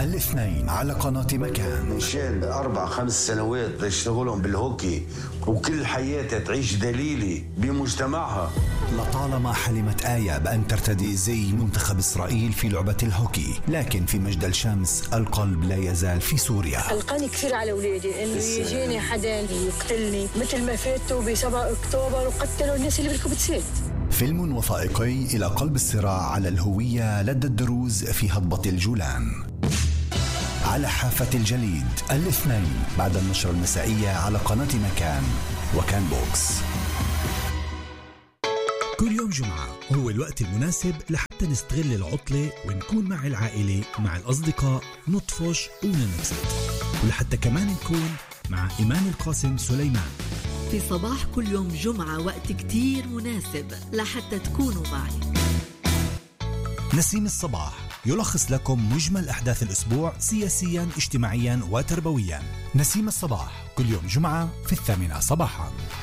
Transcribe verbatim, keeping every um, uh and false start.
الاثنين على قناة مكان. مشان أربع خمس سنوات يشتغلهم بالهوكي وكل حياتها تعيش دليلي بمجتمعها. لطالما حلمت آية بأن ترتدي زي منتخب إسرائيل في لعبة الهوكي، لكن في مجد الشمس القلب لا يزال في سوريا. قلقاني كثير على أولادي إنه يجيني حدا يقتلني مثل ما فاتوا بسبعة أكتوبر وقتلوا الناس اللي بركبوا تسيت. فيلم وثائقي إلى قلب الصراع على الهوية لدى الدروز في هضبة الجولان. على حافة الجليد الاثنين بعد النشرة المسائية على قناة مكان وكان بوكس. كل يوم جمعة هو الوقت المناسب لحتى نستغل العطلة ونكون مع العائلة مع الأصدقاء نطفش وننبسط، ولحتى كمان نكون مع إيمان القاسم سليمان في صباح كل يوم جمعة. وقت كتير مناسب لحتى تكونوا معي. نسيم الصباح يلخص لكم مجمل أحداث الأسبوع سياسيا اجتماعيا وتربويا. نسيم الصباح كل يوم جمعة في الثامنة صباحا.